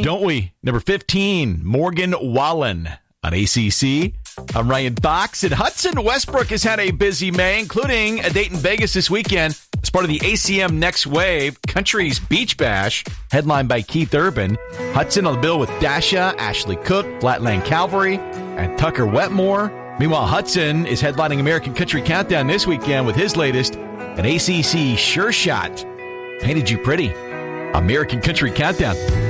Don't we? Number 15, Morgan Wallen on ACC. I'm Ryan Fox. And Hudson Westbrook has had a busy May, including a date in Vegas this weekend as part of the ACM Next Wave Country's Beach Bash, headlined by Keith Urban. Hudson on the bill with Dasha, Ashley Cook, Flatland Calvary, and Tucker Wetmore. Meanwhile, Hudson is headlining American Country Countdown this weekend with his latest, an ACC Sure Shot. Painted You Pretty. American Country Countdown.